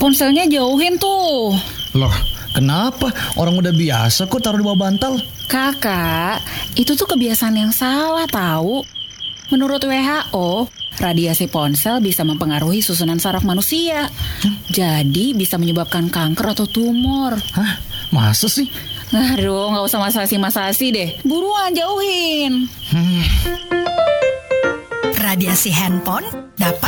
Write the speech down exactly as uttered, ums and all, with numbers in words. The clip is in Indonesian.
ponselnya jauhin tuh. Loh, kenapa? Orang udah biasa kok taruh di bawah bantal. Kakak, itu tuh kebiasaan yang salah tahu. Menurut W H O, radiasi ponsel bisa mempengaruhi susunan saraf manusia. Hmm? Jadi bisa menyebabkan kanker atau tumor. Hah? Masa sih? Aduh, gak usah masasi-masasi deh. Buruan jauhin. Hmm. Radiasi handphone dapat